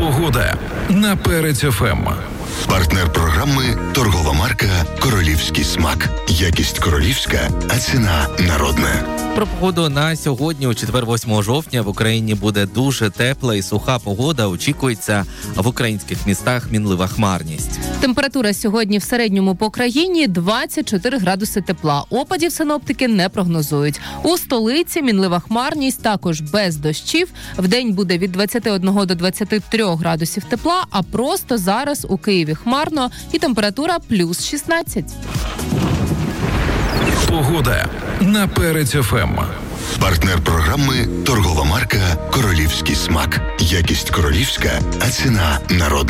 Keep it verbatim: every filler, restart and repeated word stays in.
Погода на Перець ФМ. Партнер програми – торгова марка «Королівський смак». Якість королівська, а ціна народна. Про погоду на сьогодні, у четвер, восьмого жовтня, в Україні буде дуже тепла і суха погода. Очікується в українських містах мінлива хмарність. Температура сьогодні в середньому по країні двадцять чотири градуси тепла. Опадів синоптики не прогнозують. У столиці мінлива хмарність, також без дощів. Вдень буде від двадцяти одного до двадцяти трьох градусів тепла, а просто зараз у Києві хмарно і температура плюс шістнадцять. Погода на Перець ФМ. Партнер програми – торгова марка «Королівський смак». Якість королівська, а ціна народна.